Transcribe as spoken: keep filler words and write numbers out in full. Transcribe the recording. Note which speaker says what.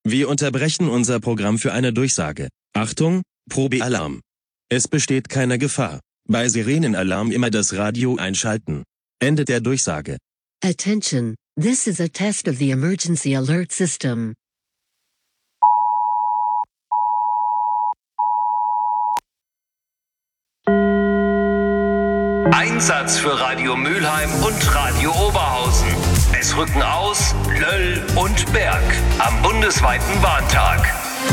Speaker 1: Wir unterbrechen unser Programm für eine Durchsage. Achtung, Probealarm. Es besteht keine Gefahr. Bei Sirenenalarm immer das Radio einschalten. Ende der Durchsage.
Speaker 2: Attention, this is a test of the emergency alert system.
Speaker 3: Einsatz für Radio Mülheim und Radio Oberhausen. Es rücken aus Löll und Berg am bundesweiten Warntag.